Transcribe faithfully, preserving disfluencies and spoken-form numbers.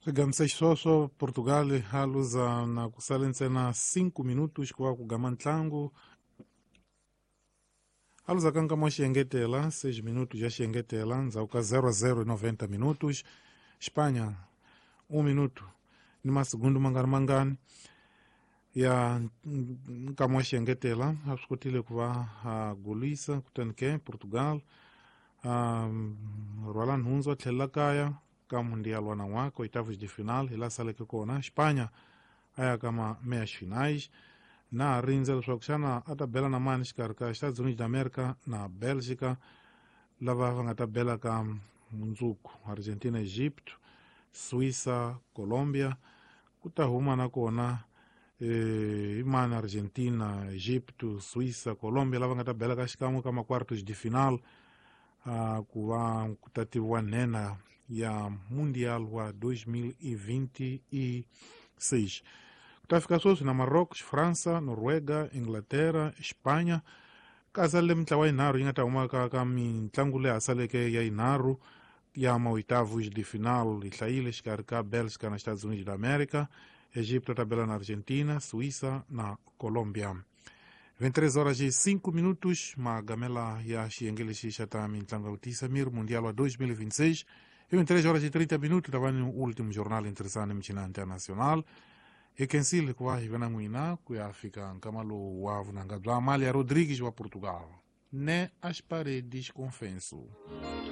Gamsas soso Portugal haluza na kusalense na cinco minutos kwa kugama ntlangu haluza kanga mwashengetela seis minutos já shengetela nzauka zero a zero e noventa minutos. Espanha um minuto nima segundo mangani mangani ya nkamwa shengetela haskutile kuva ha gulisa kutanike Portugal um, Roland Hunzo tlela kaya kama mundial wana wako oitavos de final ila sale que kona Espanha aya kama meias finais na rinzel sokshana atabela na manis karka Estados Unidos da América na Bélgica lava vanga tabela ka munzuku Argentina, Egipto, Suíça, Colômbia kutahuma na kona e, imana Argentina, Egipto, Suíça, Colômbia lava vanga tabela ka shikamu kama quartos de final uh, kuwa kutatiwa nena ya mundial wa dois mil e vinte e seis. Kutaficações na Marrocos, França, Noruega, Inglaterra, Espanha. Kasale mtlawa inaru ingata uma kami ntlangule asale ke ya inaru ya oitavos de final itlaile shikarika Bélgica na Estados Unidos da América, Egipto tabela na Argentina, Suíça na Colômbia. vinte e três horas e cinco minutos, ma gamela ya shiengele shishata mintlanga utisa mir mundial wa dois mil e vinte e seis. E vinte e três horas e trinta minutos tabani o último jornal interessante mchina internacional. E quem se lhe kuwahi vena nguina kuya África nkamalo wavu na ngadwa Amália Rodrigues wa Portugal. Ne as paredes confenso.